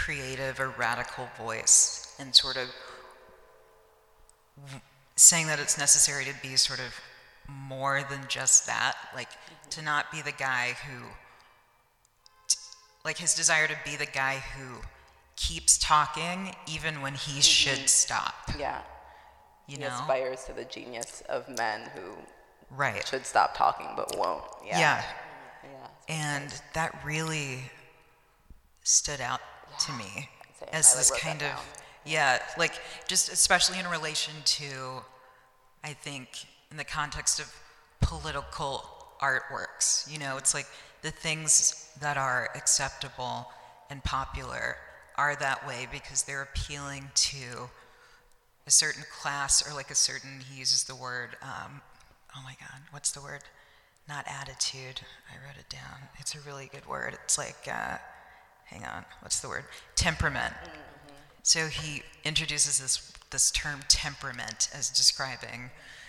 creative or radical voice, and sort of saying that it's necessary to be sort of more than just that, like to not be the guy who, like his desire to be the guy who keeps talking even when he should stop. Yeah. You He know? aspires to the genius of men who Right. should stop talking but won't. Yeah. Yeah. And that really stood out to me Same. as I, this wrote kind that of, down. like just especially in relation to, I think, in the context of political artworks. You know, it's like the things that are acceptable and popular are that way because they're appealing to a certain class or like a certain, he uses the word, oh my God, what's the word? Not attitude, I wrote it down. It's a really good word. It's like, hang on, what's the word? Temperament. Mm-hmm. So he introduces this term temperament as describing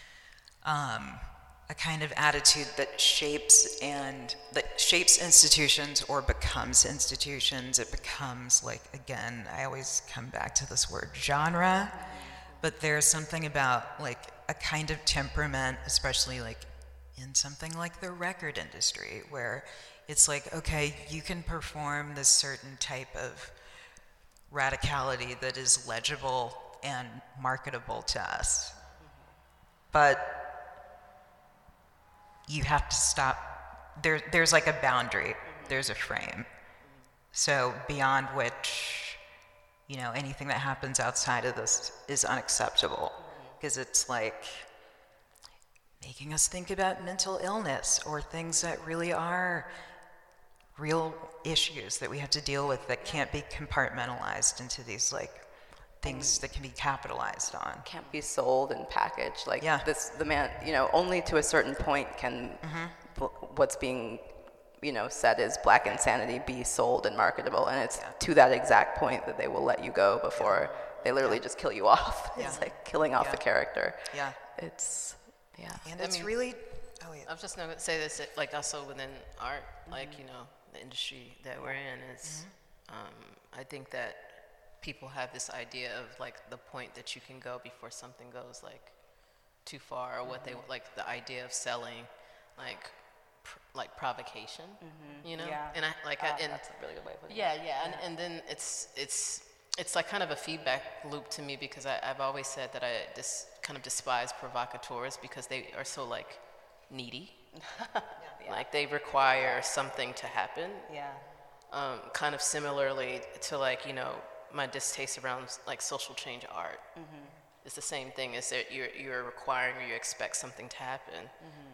a kind of attitude that shapes institutions or becomes institutions. It becomes like, again, I always come back to this word genre, but there's something about like a kind of temperament, especially like in something like the record industry, where it's like, okay, you can perform this certain type of radicality that is legible and marketable to us, but you have to stop. There's like a boundary, there's a frame. So beyond which, you know, anything that happens outside of this is unacceptable, because it's like making us think about mental illness or things that really are real issues that we have to deal with that can't be compartmentalized into these like things that can be capitalized on. Can't be sold and packaged. Like the man, only to a certain point can what's being, said is black insanity be sold and marketable. And it's to that exact point that they will let you go before they literally just kill you off. It's like killing off a character. Yeah. It's, And it's really, I was just going to say this, like also within art, like, the industry that we're in is, I think that people have this idea of like the point that you can go before something goes like too far, or what they like the idea of selling like provocation, and I like and that's a really good way of putting it. And then it's like kind of a feedback loop to me, because I've always said that I kind of despise provocateurs because they are so like needy. Like they require something to happen. Kind of similarly to like, my distaste around like social change art. It's the same thing, is that you're requiring or you expect something to happen.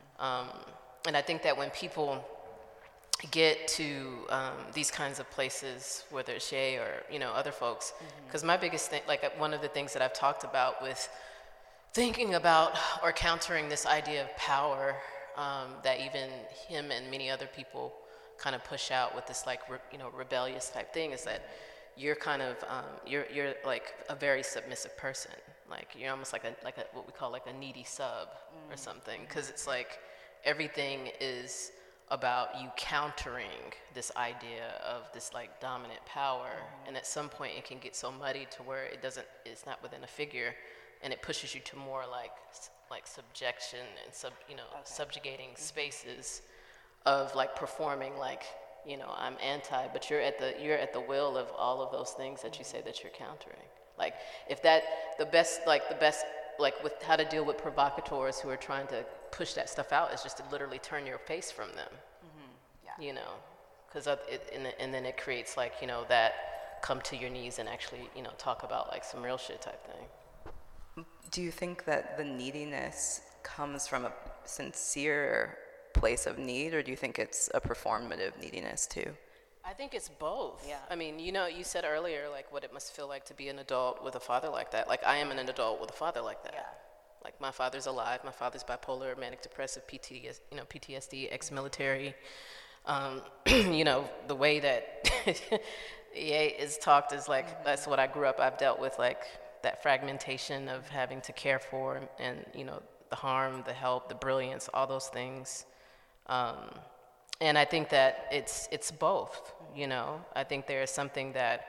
And I think that when people get to these kinds of places, whether it's Shay or other folks, because my biggest thing, like one of the things that I've talked about with thinking about or countering this idea of power, that even him and many other people kind of push out with this like rebellious type thing, is that you're kind of you're like a very submissive person. Like you're almost like a what we call like a needy sub or something, because it's like everything is about you countering this idea of this like dominant power, and at some point it can get so muddy to where it's not within a figure, and it pushes you to more like subjection and subjugating spaces of like performing like I'm anti, but you're at the will of all of those things that you say that you're countering. Like if the best with how to deal with provocateurs who are trying to push that stuff out is just to literally turn your face from them. Because and then it creates like that come to your knees and actually talk about like some real shit type thing. Do you think that the neediness comes from a sincere place of need, or do you think it's a performative neediness too? I think it's both. Yeah. I mean, you said earlier like what it must feel like to be an adult with a father like that. Like I am an adult with a father like that. Yeah. Like my father's alive. My father's bipolar, manic depressive, PTSD, ex-military. The way that EA is talked is like that's what I grew up. I've dealt with like that fragmentation of having to care for and the harm, the help, the brilliance, all those things. And I think that it's both. I think there is something that